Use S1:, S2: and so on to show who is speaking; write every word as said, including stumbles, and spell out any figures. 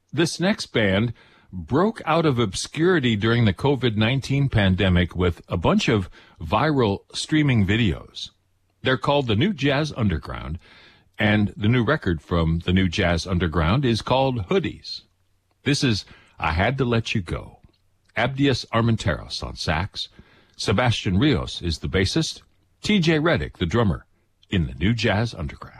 S1: This next band broke out of obscurity during the COVID nineteen pandemic with a bunch of viral streaming videos. They're called the New Jazz Underground, and the new record from the New Jazz Underground is called Hoodies. This is I Had to Let You Go. Abdias Armenteros on sax. Sebastian Rios is the bassist. T J Reddick, the drummer, in the New Jazz Underground.